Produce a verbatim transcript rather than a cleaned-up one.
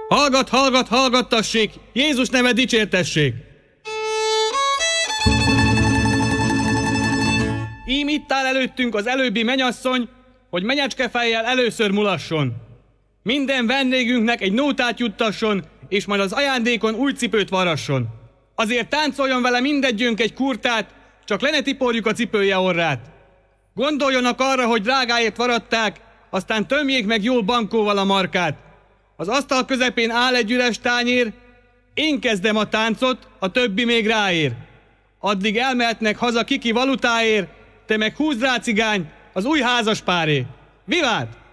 Hallgat, hallgat, hallgattassék! Jézus neve dicsértessék! Ím itt áll előttünk az előbbi menyasszony, hogy menyecskefejjel először mulasson. Minden vendégünknek egy nótát juttasson, és majd az ajándékon új cipőt varasson. Azért táncoljon vele mindegyünk egy kurtát, csak le ne tiporjuk a cipője orrát. Gondoljonak arra, hogy drágáért varatták, aztán tömjék meg jól bankóval a markát. Az asztal közepén áll egy üres tányér, én kezdem a táncot, a többi még ráér. Addig elmehetnek haza kiki valutáért, te meg húzd rá, cigány, az új házaspáré. Vivált!